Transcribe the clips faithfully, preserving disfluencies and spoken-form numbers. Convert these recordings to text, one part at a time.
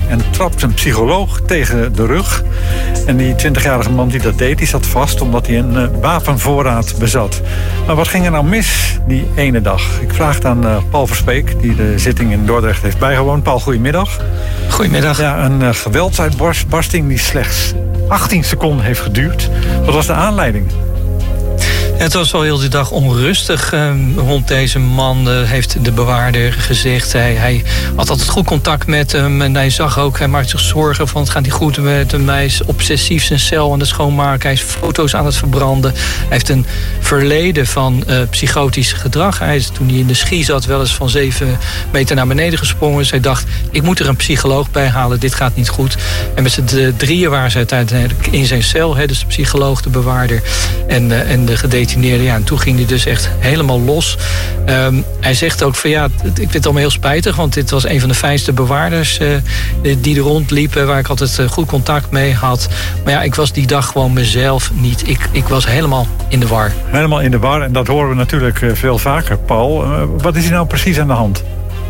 en trapt een psycholoog tegen de rug. En die twintigjarige man die dat deed, die zat vast omdat hij een uh, wapenvoorraad bezat. Maar wat ging er nou mis die ene dag? Ik vraag het aan uh, Paul Verspeek, die de zitting in Dordrecht heeft bijgewoond. Paul, goedemiddag. Goedemiddag. Ja, een uh, geweldsuitbarsting die slechts achttien seconden heeft geduurd. Wat was de aanleiding? Het was wel heel die dag onrustig uh, rond deze man, uh, heeft de bewaarder gezegd. Hij, hij had altijd goed contact met hem en hij zag ook, hij maakt zich zorgen van het gaat niet goed met hem. Hij is obsessief zijn cel aan het schoonmaken, hij is foto's aan het verbranden. Hij heeft een verleden van uh, psychotisch gedrag. Hij is toen hij in de schie zat wel eens van zeven meter naar beneden gesprongen. Dus hij dacht, ik moet er een psycholoog bij halen, dit gaat niet goed. En met z'n drieën waren ze uiteindelijk in zijn cel, hè, dus de psycholoog, de bewaarder en, uh, en de gedetineerde. Ja, en toen ging hij dus echt helemaal los. Um, hij zegt ook van ja, ik vind het allemaal heel spijtig, want dit was een van de fijnste bewaarders uh, die er rondliepen, waar ik altijd uh, goed contact mee had. Maar ja, ik was die dag gewoon mezelf niet. Ik, ik was helemaal in de war. Helemaal in de war, en dat horen we natuurlijk uh, veel vaker, Paul. Uh, wat is hier nou precies aan de hand?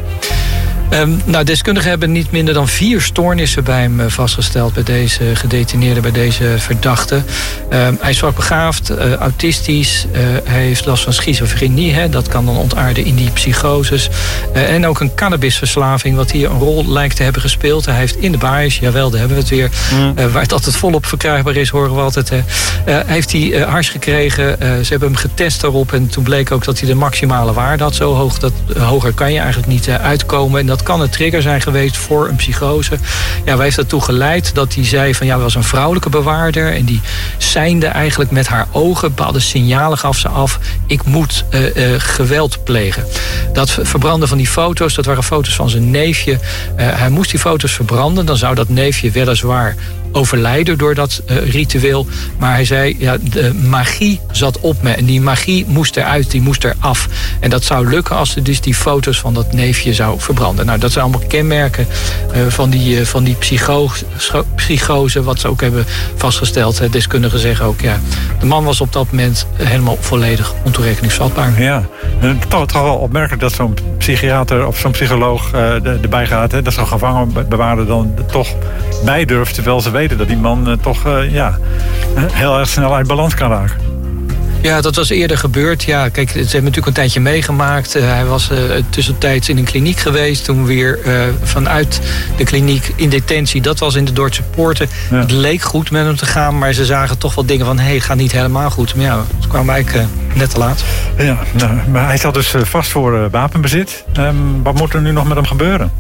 Um, nou, deskundigen hebben niet minder dan vier stoornissen bij hem vastgesteld, bij deze gedetineerde, bij deze verdachte. Um, hij is zwakbegaafd, uh, autistisch, uh, hij heeft last van schizofrenie, hè, dat kan dan ontaarden in die psychoses. Uh, en ook een cannabisverslaving, wat hier een rol lijkt te hebben gespeeld. Hij heeft in de baais, jawel, daar hebben we het weer, mm. uh, waar het altijd volop verkrijgbaar is, horen we altijd. Hè. Uh, heeft hij uh, hars gekregen, uh, ze hebben hem getest daarop en toen bleek ook dat hij de maximale waarde had. Zo hoog, dat, uh, hoger kan je eigenlijk niet uh, uitkomen. En dat kan een trigger zijn geweest voor een psychose. Ja, waar heeft dat toe geleid dat hij zei van ja, er was een vrouwelijke bewaarder en die seinde eigenlijk met haar ogen, bepaalde signalen gaf ze af, ik moet uh, uh, geweld plegen. Dat verbranden van die foto's, dat waren foto's van zijn neefje. Uh, hij moest die foto's verbranden, dan zou dat neefje weliswaar overlijden door dat uh, ritueel. Maar hij zei, ja, de magie zat op me en die magie moest eruit, die moest eraf. En dat zou lukken als ze dus die foto's van dat neefje zou verbranden. Nou, dat zijn allemaal kenmerken uh, van die, uh, van die psycho- psychose, wat ze ook hebben vastgesteld. Hè. Deskundigen zeggen ook, ja, de man was op dat moment helemaal volledig ontoerekeningsvatbaar. Ja, toch, toch wel opmerkelijk dat zo'n psychiater of zo'n psycholoog uh, erbij gaat. Hè, dat zo'n gevangenbewaarder dan toch bij durft, terwijl ze weten dat die man uh, toch uh, ja, heel erg snel uit balans kan raken. Ja, dat was eerder gebeurd. Ja, kijk, ze hebben natuurlijk een tijdje meegemaakt. Uh, hij was uh, tussentijds in een kliniek geweest. Toen weer uh, vanuit de kliniek in detentie. Dat was in de Dordtse Poorten. Ja. Het leek goed met hem te gaan, maar ze zagen toch wel dingen van hé, hey, het gaat niet helemaal goed. Maar ja, ze kwamen eigenlijk uh, net te laat. Ja, nou, maar hij zat dus vast voor uh, wapenbezit. Um, wat moet er nu nog met hem gebeuren?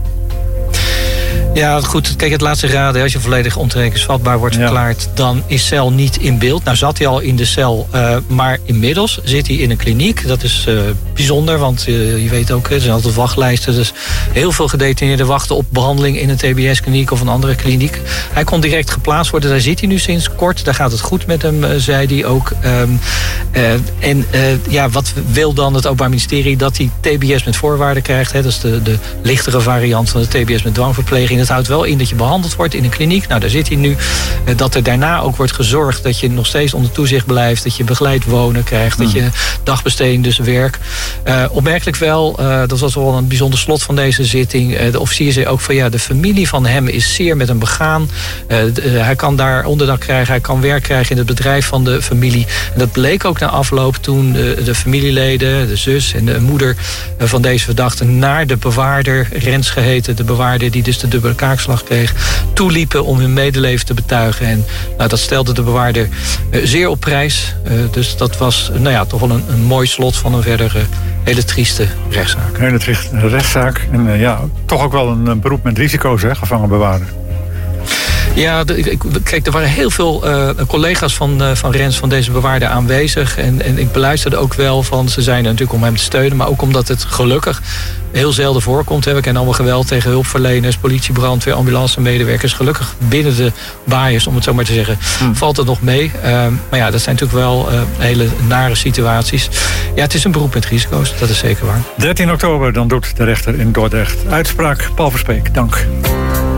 Ja, goed. Kijk, het laatste raden. Als je volledig ontoerekeningsvatbaar wordt verklaard, ja, dan is cel niet in beeld. Nou zat hij al in de cel, uh, maar inmiddels zit hij in een kliniek. Dat is uh, bijzonder, want uh, je weet ook, er zijn altijd wachtlijsten. Dus heel veel gedetineerden wachten op behandeling in een T B S-kliniek of een andere kliniek. Hij kon direct geplaatst worden. Daar zit hij nu sinds kort. Daar gaat het goed met hem, uh, zei hij ook. Um, uh, en uh, ja, wat wil dan het Openbaar Ministerie? Dat hij T B S met voorwaarden krijgt. Hè? Dat is de, de lichtere variant van de T B S met dwangverpleging. Het houdt wel in dat je behandeld wordt in een kliniek. Nou, daar zit hij nu. Dat er daarna ook wordt gezorgd dat je nog steeds onder toezicht blijft. Dat je begeleid wonen krijgt. Dat je dagbesteding, dus werk. Uh, opmerkelijk wel, uh, dat was wel een bijzonder slot van deze zitting. Uh, de officier zei ook van ja, de familie van hem is zeer met hem begaan. Uh, de, uh, hij kan daar onderdak krijgen. Hij kan werk krijgen in het bedrijf van de familie. En dat bleek ook na afloop toen de, de familieleden, de zus en de moeder uh, van deze verdachte naar de bewaarder, Rens geheten, de bewaarder die dus de dubbele kaakslag kreeg, toeliepen om hun medeleven te betuigen. En nou, dat stelde de bewaarder uh, zeer op prijs. Uh, dus dat was nou ja, toch wel een, een mooi slot van een verder uh, hele trieste rechtszaak. Een hele trieste rechtszaak. En uh, ja, toch ook wel een, een beroep met risico's, hè, gevangenbewaarder. Ja, de, ik, kijk, er waren heel veel uh, collega's van, uh, van Rens, van deze bewaarder, aanwezig. En, en ik beluisterde ook wel van, ze zijn er natuurlijk om hem te steunen, maar ook omdat het gelukkig heel zelden voorkomt. Hè. We kennen allemaal geweld tegen hulpverleners, politie, brandweer, ambulancemedewerkers. Gelukkig binnen de baaiers, om het zo maar te zeggen, hmm. valt het nog mee. Uh, maar ja, dat zijn natuurlijk wel uh, hele nare situaties. Ja, het is een beroep met risico's, dat is zeker waar. dertien oktober, dan doet de rechter in Dordrecht uitspraak. Paul Verspeek, dank.